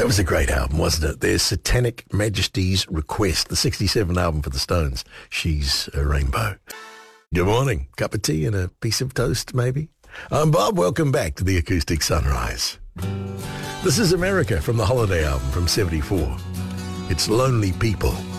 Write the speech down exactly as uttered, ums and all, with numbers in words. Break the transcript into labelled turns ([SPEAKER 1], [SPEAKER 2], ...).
[SPEAKER 1] That was a great album, wasn't it? There's Satanic Majesty's Request, the sixty-seven album for the Stones. She's a Rainbow. Good morning. Cup of tea and a piece of toast, maybe? I'm Bob. Welcome back to the Acoustic Sunrise. This is America from the Holiday album from seventy-four. It's Lonely People.